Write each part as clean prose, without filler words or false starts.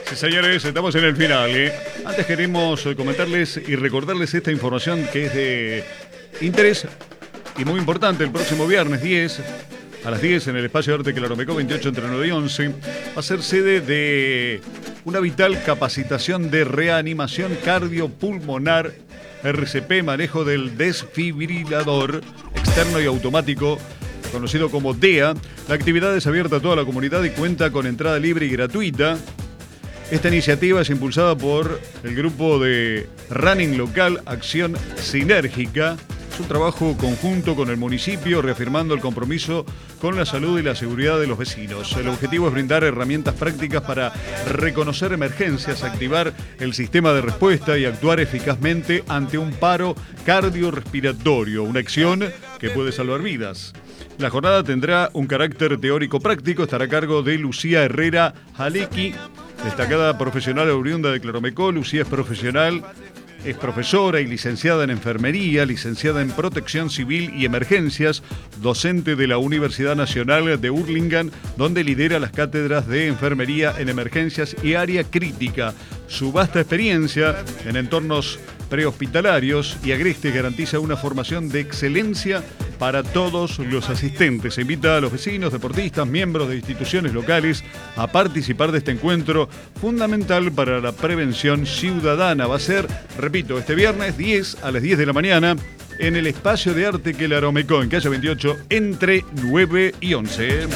Sí, señores, estamos en el final, ¿eh? Antes queremos comentarles y recordarles esta información que es de interés y muy importante. El próximo viernes 10, a las 10, en el Espacio de Arte Claromecó 28 entre 9 y 11, va a ser sede de una vital capacitación de reanimación cardiopulmonar, RCP, manejo del desfibrilador externo y automático, conocido como DEA. La actividad es abierta a toda la comunidad y cuenta con entrada libre y gratuita. Esta iniciativa es impulsada por el grupo de running local Acción Sinérgica. Es un trabajo conjunto con el municipio, reafirmando el compromiso con la salud y la seguridad de los vecinos. El objetivo es brindar herramientas prácticas para reconocer emergencias, activar el sistema de respuesta y actuar eficazmente ante un paro cardiorrespiratorio, una acción que puede salvar vidas. La jornada tendrá un carácter teórico-práctico, estará a cargo de Lucía Herrera Jalecki, destacada profesional oriunda de Claromecó. Lucía es profesional, es profesora y licenciada en enfermería, licenciada en protección civil y emergencias, docente de la Universidad Nacional de Hurlingham, donde lidera las cátedras de enfermería en emergencias y área crítica. Su vasta experiencia en entornos prehospitalarios y Agreste garantiza una formación de excelencia para todos los asistentes. Se invita a los vecinos, deportistas, miembros de instituciones locales a participar de este encuentro fundamental para la prevención ciudadana. Va a ser, repito, este viernes 10 a las 10 de la mañana en el Espacio de Arte Claromecó, en calle 28, entre 9 y 11.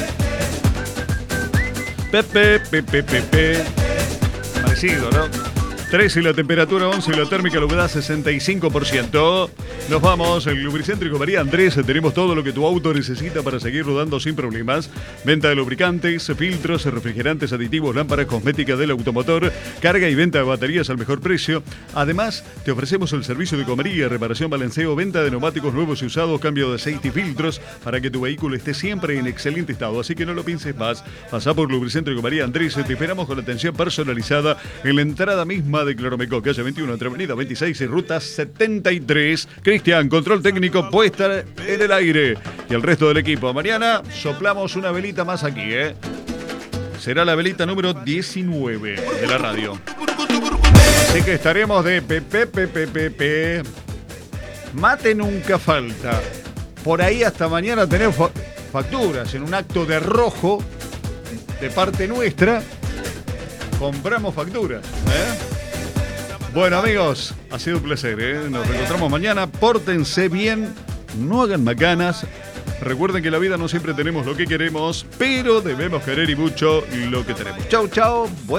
Pepe. Parecido, ¿no? 13 la temperatura, 11 la térmica, la humedad 65%. Nos vamos, el Lubricéntrico María Andrés. Tenemos todo lo que tu auto necesita para seguir rodando sin problemas. Venta de lubricantes, filtros, refrigerantes, aditivos, lámparas, cosmética del automotor, carga y venta de baterías al mejor precio. Además, te ofrecemos el servicio de comería, reparación, balanceo, venta de neumáticos nuevos y usados, cambio de aceite y filtros para que tu vehículo esté siempre en excelente estado. Así que no lo pienses más. Pasá por Lubricéntrico María Andrés. Te esperamos con atención personalizada en la entrada misma de Claromecó, calle 21, entre avenida 26 y ruta 73. Cristian, control técnico, puesta en el aire. Y el resto del equipo. Mañana soplamos una velita más aquí, ¿eh? Será la velita número 19 de la radio. Así que estaremos de pepe. Mate nunca falta. Por ahí hasta mañana tenemos facturas en un acto de rojo de parte nuestra. Compramos facturas, ¿eh? Bueno, amigos, ha sido un placer, ¿eh? Nos reencontramos mañana. Pórtense bien, no hagan macanas. Recuerden que en la vida no siempre tenemos lo que queremos, pero debemos querer y mucho lo que tenemos. Chau.